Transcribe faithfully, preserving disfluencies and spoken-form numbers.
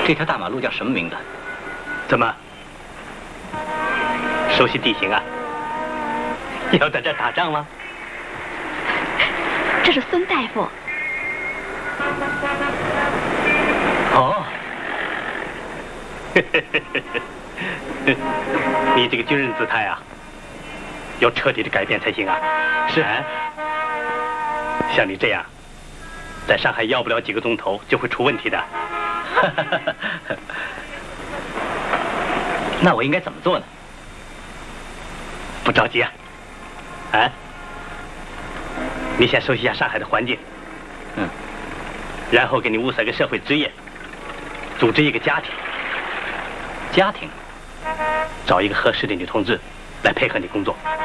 这条大马路叫什么名字？ 怎么？熟悉地形啊？要在这打仗吗？ 这是孙大夫。 哦。你这个军人姿态啊，要彻底的改变才行啊！ 是。 像你这样，在上海要不了几个钟头就会出问题的。 那我应该怎么做呢？ 不着急啊，啊，你先熟悉一下上海的环境， 嗯， 然后给你物色个社会职业，组织一个家庭。 家庭， 找一个合适的女同志来配合你工作。